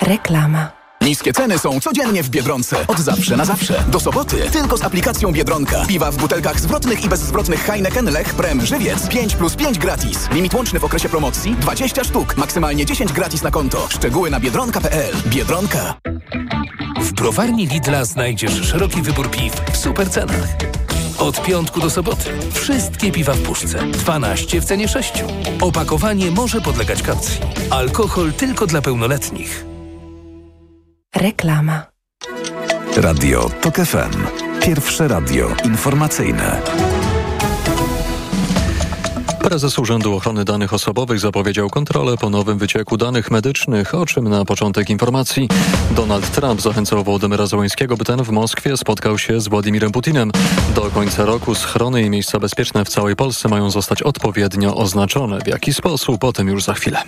Reklama. Niskie ceny są codziennie w Biedronce. Od zawsze na zawsze. Do soboty tylko z aplikacją Biedronka. Piwa w butelkach zwrotnych i bezzwrotnych Heineken, Lech, Prem, Żywiec. 5+5 gratis. Limit łączny w okresie promocji 20 sztuk. Maksymalnie 10 gratis na konto. Szczegóły na biedronka.pl. Biedronka. W browarni Lidla znajdziesz szeroki wybór piw w super cenach. Od piątku do soboty wszystkie piwa w puszce. 12 w cenie 6. Opakowanie może podlegać kaucji. Alkohol tylko dla pełnoletnich. Reklama. Radio TOK FM. Pierwsze radio informacyjne. Prezes Urzędu Ochrony Danych Osobowych zapowiedział kontrolę po nowym wycieku danych medycznych, o czym na początek informacji. Donald Trump zachęcał Wołodymyra Zełenskiego, by ten w Moskwie spotkał się z Władimierem Putinem. Do końca roku schrony i miejsca bezpieczne w całej Polsce mają zostać odpowiednio oznaczone. W jaki sposób? O tym już za chwilę.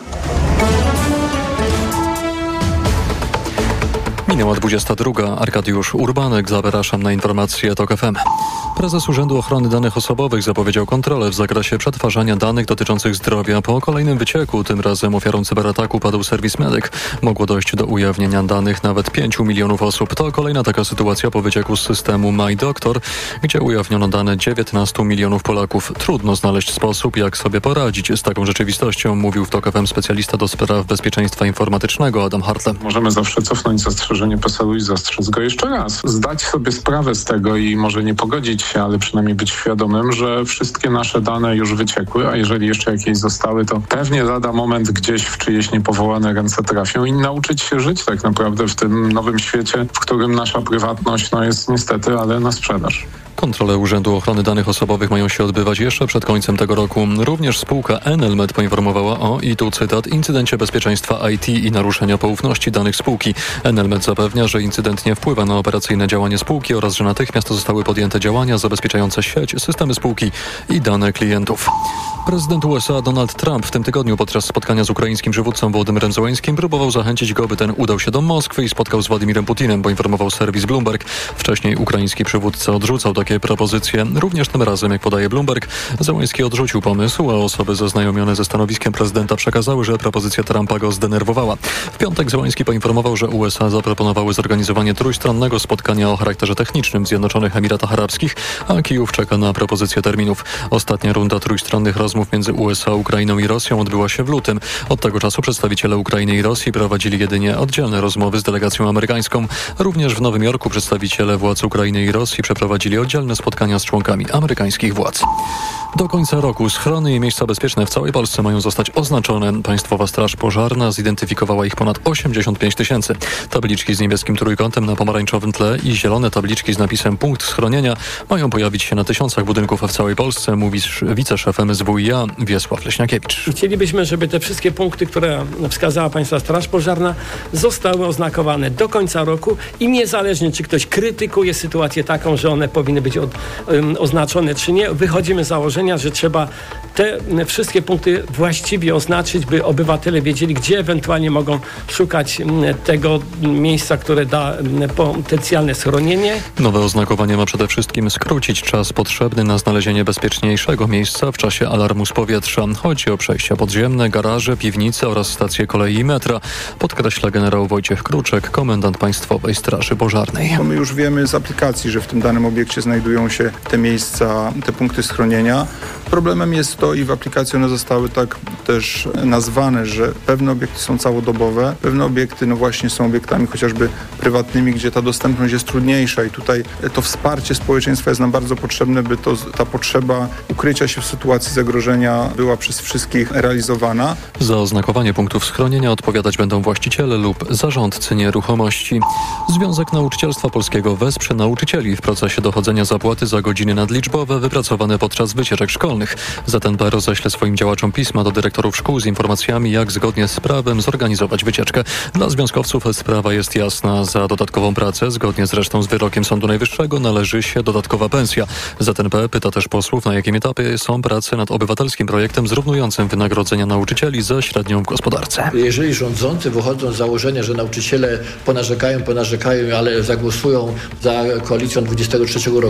Minęła 22. Arkadiusz Urbanek, zapraszam na informacje TOK FM. Prezes Urzędu Ochrony Danych Osobowych zapowiedział kontrolę w zakresie przetwarzania danych dotyczących zdrowia. Po kolejnym wycieku, tym razem ofiarą cyberataku padł serwis Medyk. Mogło dojść do ujawnienia danych nawet 5 milionów osób. To kolejna taka sytuacja po wycieku z systemu MyDoktor, gdzie ujawniono dane 19 milionów Polaków. Trudno znaleźć sposób, jak sobie poradzić z taką rzeczywistością, mówił w TOK FM specjalista do spraw bezpieczeństwa informatycznego Adam Hartle. Możemy zawsze cofnąć zastrzeżenie PESEL-u i zastrzec go jeszcze raz. Zdać sobie sprawę z tego i może nie pogodzić się, ale przynajmniej być świadomym, że wszystkie nasze dane już wyciekły, a jeżeli jeszcze jakieś zostały, to pewnie lada moment gdzieś w czyjeś niepowołane ręce trafią i nauczyć się żyć tak naprawdę w tym nowym świecie, w którym nasza prywatność jest niestety, ale na sprzedaż. Kontrole Urzędu Ochrony Danych Osobowych mają się odbywać jeszcze przed końcem tego roku. Również spółka Enelmed poinformowała o, i tu cytat, incydencie bezpieczeństwa IT i naruszenia poufności danych spółki. Enelmed zapewnia, że incydent nie wpływa na operacyjne działanie spółki oraz że natychmiast zostały podjęte działania zabezpieczające sieć, systemy spółki i dane klientów. Prezydent USA Donald Trump w tym tygodniu podczas spotkania z ukraińskim przywódcą Wołodymyrem Zełenskim próbował zachęcić go, by ten udał się do Moskwy i spotkał z Władimirem Putinem, poinformował serwis Bloomberg. Wcześniej ukraiński przywódca odrzucał takie propozycje. Również tym razem, jak podaje Bloomberg, Zełenski odrzucił pomysł, a osoby zaznajomione ze stanowiskiem prezydenta przekazały, że propozycja Trumpa go zdenerwowała. W piątek Zełenski poinformował, że USA zaproponowały zorganizowanie trójstronnego spotkania o charakterze technicznym w Zjednoczonych Emiratach Arabskich, a Kijów czeka na propozycję terminów. Ostatnia runda trójstronnych rozmów między USA, Ukrainą i Rosją odbyła się w lutym. Od tego czasu przedstawiciele Ukrainy i Rosji prowadzili jedynie oddzielne rozmowy z delegacją amerykańską. Również w Nowym Jorku przedstawiciele władz Ukrainy i Rosji przeprowadzili oddzielne spotkania z członkami amerykańskich władz. Do końca roku schrony i miejsca bezpieczne w całej Polsce mają zostać oznaczone. Państwowa Straż Pożarna zidentyfikowała ich ponad 85 000. Tabliczki z niebieskim trójkątem na pomarańczowym tle i zielone tabliczki z napisem punkt schronienia mają pojawić się na tysiącach budynków w całej Polsce, mówi wiceszef MSWiA Wiesław Leśniakiewicz. Chcielibyśmy, żeby te wszystkie punkty, które wskazała Państwa Straż Pożarna, zostały oznakowane do końca roku i niezależnie, czy ktoś krytykuje sytuację taką, że one powinny być oznaczone, czy nie, wychodzimy z założenia, że trzeba te wszystkie punkty właściwie oznaczyć, by obywatele wiedzieli, gdzie ewentualnie mogą szukać tego miejsca, które da potencjalne schronienie. Nowe oznakowanie ma przede wszystkim skrócić czas potrzebny na znalezienie bezpieczniejszego miejsca w czasie alarmu z powietrza. Chodzi o przejścia podziemne, garaże, piwnice oraz stacje kolei i metra, podkreśla generał Wojciech Kruczek, komendant Państwowej Straży Pożarnej. My już wiemy z aplikacji, że w tym danym obiekcie znajdują się te miejsca, te punkty schronienia. Problemem jest to, i w aplikacji one zostały tak też nazwane, że pewne obiekty są całodobowe, pewne obiekty właśnie są obiektami chociażby prywatnymi, gdzie ta dostępność jest trudniejsza i tutaj to wsparcie społeczeństwa jest nam bardzo potrzebne, by ta potrzeba ukrycia się w sytuacji zagrożenia była przez wszystkich realizowana. Za oznakowanie punktów schronienia odpowiadać będą właściciele lub zarządcy nieruchomości. Związek Nauczycielstwa Polskiego wesprze nauczycieli w procesie dochodzenia zapłaty za godziny nadliczbowe wypracowane podczas wycieczek szkolnych. ZNP roześle swoim działaczom pisma do dyrektorów szkół z informacjami, jak zgodnie z prawem zorganizować wycieczkę. Dla związkowców sprawa jest jasna. Za dodatkową pracę, zgodnie zresztą z wyrokiem Sądu Najwyższego, należy się dodatkowa pensja. ZNP pyta też posłów, na jakim etapie są prace nad obywatelskim projektem zrównującym wynagrodzenia nauczycieli ze średnią w gospodarce. Jeżeli rządzący wychodzą z założenia, że nauczyciele ponarzekają, ale zagłosują za koalicją 23 roku,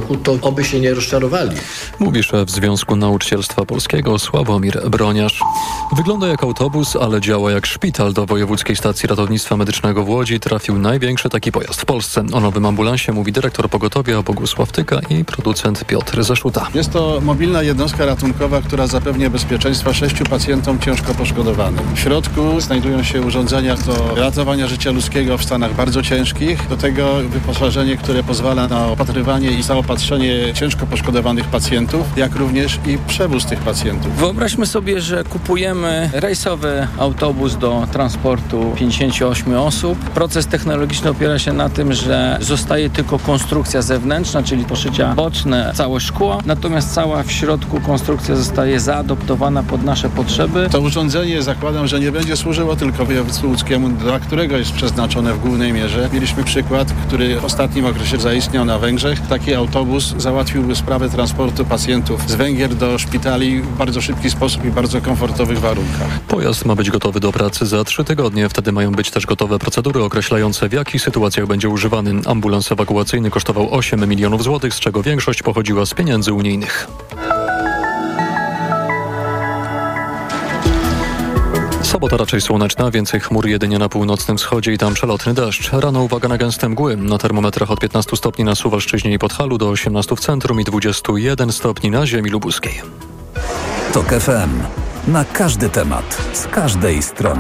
roku, to oby się nie rozczarowali. Mówi szef Związku Nauczycielstwa Polskiego Sławomir Broniarz. Wygląda jak autobus, ale działa jak szpital. Do Wojewódzkiej Stacji Ratownictwa Medycznego w Łodzi trafił największy taki pojazd w Polsce. O nowym ambulansie mówi dyrektor pogotowia Bogusław Tyka i producent Piotr Zaszuta. Jest to mobilna jednostka ratunkowa, która zapewnia bezpieczeństwo 6 pacjentom ciężko poszkodowanym. W środku znajdują się urządzenia do ratowania życia ludzkiego w stanach bardzo ciężkich. Do tego wyposażenie, które pozwala na opatrywanie i zaopatrzenie ciężko poszkodowanych pacjentów, jak również i przewóz tych pacjentów. Wyobraźmy sobie, że kupujemy rejsowy autobus do transportu 58 osób. Proces technologiczny opiera się na tym, że zostaje tylko konstrukcja zewnętrzna, czyli poszycia boczne, całe szkło, natomiast cała w środku konstrukcja zostaje zaadoptowana pod nasze potrzeby. To urządzenie, zakładam, że nie będzie służyło tylko województwu łódzkiemu, dla którego jest przeznaczone w głównej mierze. Mieliśmy przykład, który w ostatnim okresie zaistniał na Węgrzech. Taki autobus załatwiłby sprawę transportu pacjentów z Węgier do szpitali w bardzo szybki sposób i bardzo komfortowych warunkach. Pojazd ma być gotowy do pracy za 3 tygodnie. Wtedy mają być też gotowe procedury określające, w jakich sytuacjach będzie używany. Ambulans ewakuacyjny kosztował 8 milionów złotych, z czego większość pochodziła z pieniędzy unijnych. Sobota raczej słoneczna, więcej chmur jedynie na północnym wschodzie i tam przelotny deszcz. Rano uwaga na gęste mgły. Na termometrach od 15 stopni na Suwalszczyźnie i Podhalu do 18 w centrum i 21 stopni na ziemi lubuskiej. TOK FM. Na każdy temat, z każdej strony.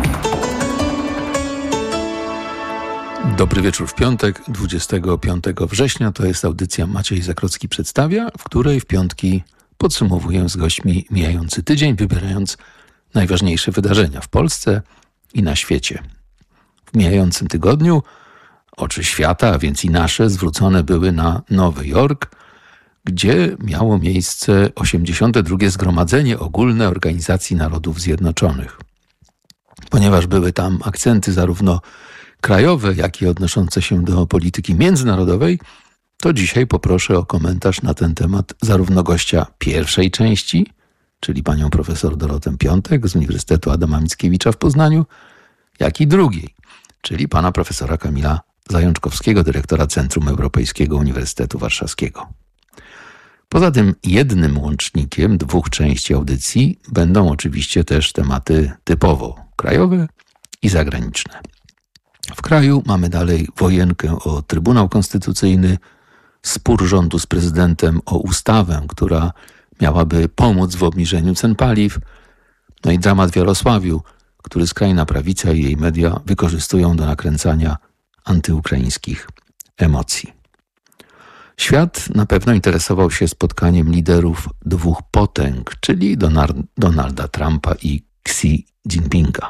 Dobry wieczór w piątek, 25 września. To jest audycja Maciej Zakrocki przedstawia, w której w piątki podsumowuję z gośćmi mijający tydzień, wybierając najważniejsze wydarzenia w Polsce i na świecie. W mijającym tygodniu oczy świata, a więc i nasze, zwrócone były na Nowy Jork, gdzie miało miejsce 82. Zgromadzenie Ogólne Organizacji Narodów Zjednoczonych. Ponieważ były tam akcenty zarówno krajowe, jak i odnoszące się do polityki międzynarodowej, to dzisiaj poproszę o komentarz na ten temat zarówno gościa pierwszej części, czyli panią profesor Dorotę Piątek z Uniwersytetu Adama Mickiewicza w Poznaniu, jak i drugiej, czyli pana profesora Kamila Zajączkowskiego, dyrektora Centrum Europejskiego Uniwersytetu Warszawskiego. Poza tym jednym łącznikiem 2 części audycji będą oczywiście też tematy typowo krajowe i zagraniczne. W kraju mamy dalej wojenkę o Trybunał Konstytucyjny, spór rządu z prezydentem o ustawę, która miałaby pomóc w obniżeniu cen paliw, no i dramat w Jarosławiu, który skrajna prawica i jej media wykorzystują do nakręcania antyukraińskich emocji. Świat na pewno interesował się spotkaniem liderów 2 potęg, czyli Donalda Trumpa i Xi Jinpinga.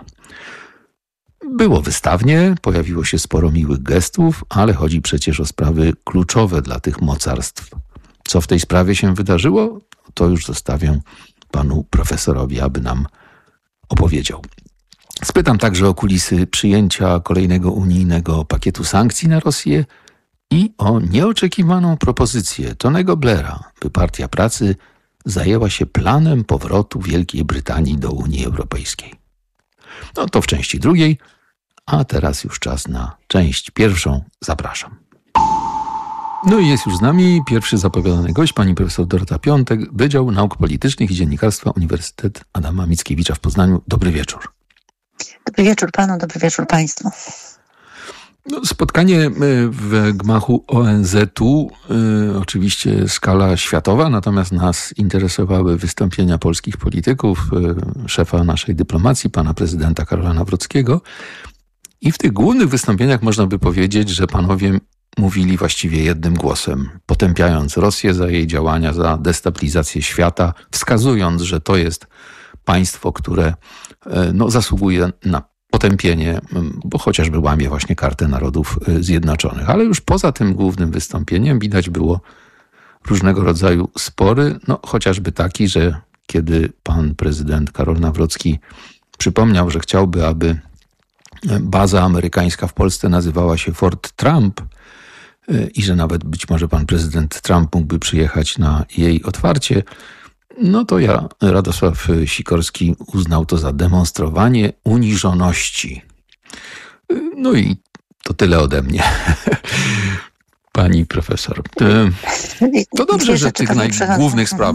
Było wystawnie, pojawiło się sporo miłych gestów, ale chodzi przecież o sprawy kluczowe dla tych mocarstw. Co w tej sprawie się wydarzyło, to już zostawię panu profesorowi, aby nam opowiedział. Spytam także o kulisy przyjęcia kolejnego unijnego pakietu sankcji na Rosję i o nieoczekiwaną propozycję Tonego Blaira, by Partia Pracy zajęła się planem powrotu Wielkiej Brytanii do Unii Europejskiej. No to w części drugiej, a teraz już czas na część pierwszą. Zapraszam. No i jest już z nami pierwszy zapowiadany gość, pani profesor Dorota Piątek, Wydział Nauk Politycznych i Dziennikarstwa Uniwersytet Adama Mickiewicza w Poznaniu. Dobry wieczór. Dobry wieczór panu, dobry wieczór państwu. No, spotkanie w gmachu ONZ-u, oczywiście skala światowa, natomiast nas interesowały wystąpienia polskich polityków, szefa naszej dyplomacji, pana prezydenta Karola Nawrockiego. I w tych głównych wystąpieniach można by powiedzieć, że panowie mówili właściwie jednym głosem, potępiając Rosję za jej działania, za destabilizację świata, wskazując, że to jest państwo, które zasługuje na potępienie, bo chociażby łamie właśnie Kartę Narodów Zjednoczonych. Ale już poza tym głównym wystąpieniem widać było różnego rodzaju spory, chociażby taki, że kiedy pan prezydent Karol Nawrocki przypomniał, że chciałby, aby baza amerykańska w Polsce nazywała się Fort Trump i że nawet być może pan prezydent Trump mógłby przyjechać na jej otwarcie, to Radosław Sikorski uznał to za demonstrowanie uniżoności. No i to tyle ode mnie. pani profesor. To dobrze, że tych głównych spraw